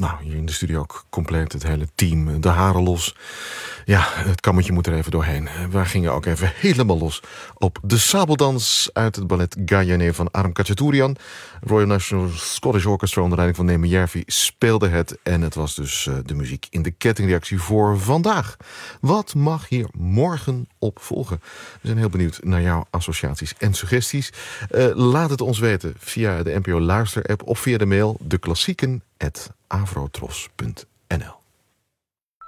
Nou, hier in de studio ook compleet het hele team. De haren los. Ja, het kammetje moet er even doorheen. We gingen ook even helemaal los op de sabeldans uit het ballet Gayane van Aram Khachaturian. Royal National Scottish Orchestra onder leiding van Neme Järvi speelde het. En het was dus de muziek in de kettingreactie voor vandaag. Wat mag hier morgen op volgen? We zijn heel benieuwd naar jouw associaties en suggesties. Laat het ons weten via de NPO Luister-app of via de mail deklassieken@avrotros.nl.